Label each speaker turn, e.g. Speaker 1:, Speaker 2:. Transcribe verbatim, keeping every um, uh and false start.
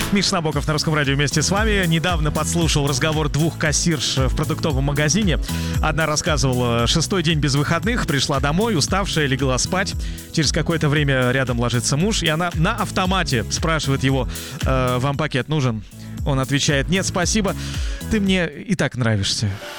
Speaker 1: Миша Набоков на Русском радио вместе с вами. Недавно подслушал разговор двух кассирш в продуктовом магазине. Одна рассказывала: шестой день без выходных, пришла домой, уставшая, легла спать. Через какое-то время рядом ложится муж, и она на автомате спрашивает его: э, «Вам пакет нужен?» Он отвечает: «Нет, спасибо, ты мне и так нравишься».